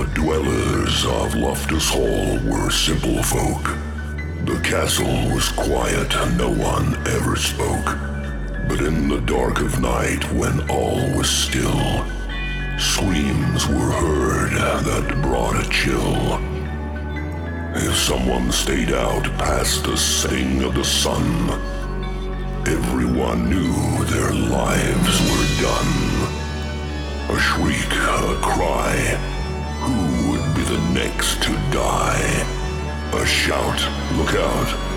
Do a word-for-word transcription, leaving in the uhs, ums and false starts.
dwellers of Loftus Hall were simple folk. The castle was quiet, no one ever spoke. But in the dark of night, when all was still, screams were heard that brought a chill. If someone stayed out past the setting of the sun, everyone knew their lives were done. A shriek, a cry, who would be the next to die? A shout, look out,